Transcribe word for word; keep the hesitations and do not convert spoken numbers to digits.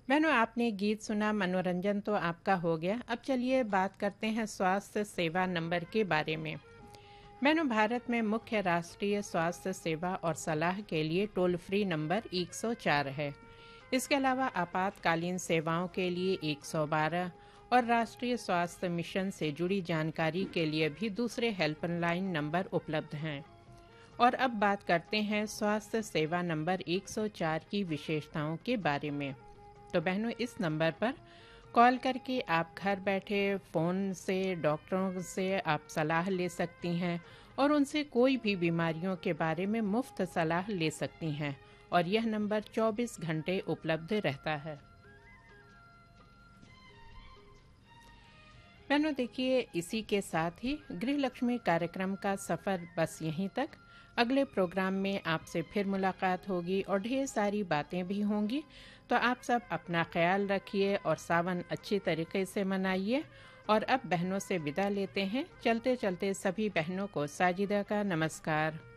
बहनों, आपने गीत सुना, मनोरंजन तो आपका हो गया। अब चलिए बात करते हैं स्वास्थ्य सेवा नंबर के बारे में। बहनों, भारत में मुख्य राष्ट्रीय स्वास्थ्य सेवा और सलाह के लिए टोल फ्री नंबर एक सौ चार है। इसके अलावा आपातकालीन सेवाओं के लिए एक सौ बारह और राष्ट्रीय स्वास्थ्य मिशन से जुड़ी जानकारी के लिए भी दूसरे हेल्पलाइन नंबर उपलब्ध हैं। और अब बात करते हैं स्वास्थ्य सेवा नंबर एक सौ चार की विशेषताओं के बारे में। तो बहनों, इस नंबर पर कॉल करके आप घर बैठे फ़ोन से डॉक्टरों से आप सलाह ले सकती हैं और उनसे कोई भी बीमारियों के बारे में मुफ्त सलाह ले सकती हैं। और यह नंबर चौबीस घंटे उपलब्ध रहता है। बहनों, देखिए, इसी के साथ ही गृह लक्ष्मी कार्यक्रम का सफ़र बस यहीं तक। अगले प्रोग्राम में आपसे फिर मुलाकात होगी और ढेर सारी बातें भी होंगी। तो आप सब अपना ख्याल रखिए और सावन अच्छी तरीके से मनाइए। और अब बहनों से विदा लेते हैं। चलते चलते सभी बहनों को साजिदा का नमस्कार।